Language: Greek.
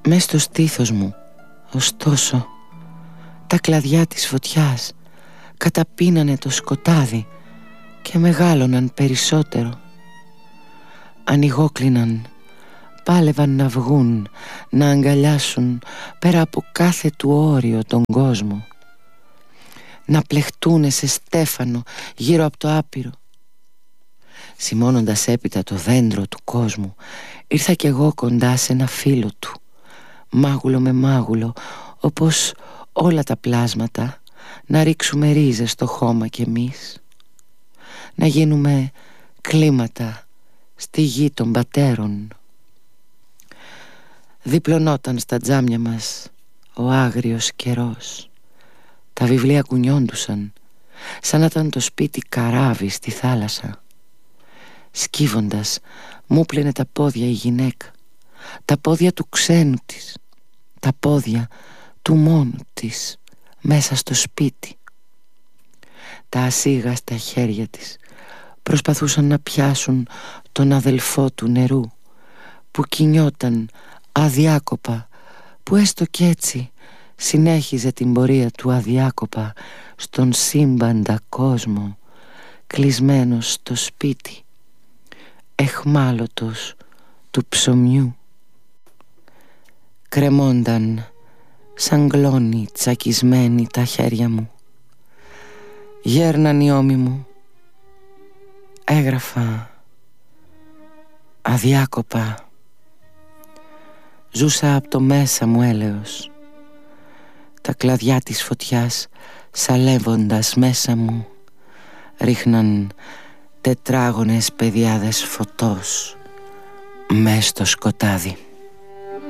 Μες στο στήθος μου, ωστόσο, τα κλαδιά της φωτιάς καταπίνανε το σκοτάδι και μεγάλωναν περισσότερο. Ανοιγόκλειναν, πάλευαν να βγουν, να αγκαλιάσουν πέρα από κάθε του όριο τον κόσμο, να πλεχτούνε σε στέφανο γύρω από το άπειρο. Σημώνοντας έπειτα το δέντρο του κόσμου, ήρθα κι εγώ κοντά σε ένα φίλο του, μάγουλο με μάγουλο, όπως όλα τα πλάσματα, να ρίξουμε ρίζες στο χώμα κι εμείς, να γίνουμε κλίματα στη γη των πατέρων. Διπλωνόταν στα τζάμια μας ο άγριος καιρός. Τα βιβλία κουνιόντουσαν, σαν να ήταν το σπίτι καράβι στη θάλασσα. Σκύβοντας μου πλένε τα πόδια η γυναίκα, τα πόδια του ξένου της, τα πόδια του μόνου της μέσα στο σπίτι. Τα ασίγαστα χέρια της προσπαθούσαν να πιάσουν τον αδελφό του νερού που κινιόταν αδιάκοπα, που έστω κι έτσι συνέχιζε την πορεία του αδιάκοπα στον σύμπαντα κόσμο, κλεισμένος στο σπίτι, εχμάλωτος του ψωμιού. Κρεμόνταν σαν γλόνι τσακισμένοι τα χέρια μου. Γέρναν οι ώμοι μου. Έγραφα αδιάκοπα. Ζούσα από το μέσα μου έλεος. Τα κλαδιά της φωτιάς, σαλεύοντας μέσα μου, ρίχναν τετράγωνες πεδιάδες φωτός μες στο σκοτάδι.